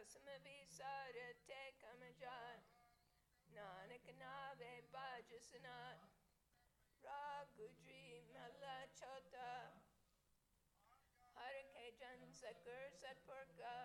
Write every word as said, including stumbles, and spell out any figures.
Rasma Visara Te Kamajat Nanak Nave Bhajasanat Ragudri Mala Chota Har Ke Jan Sakur Satpurga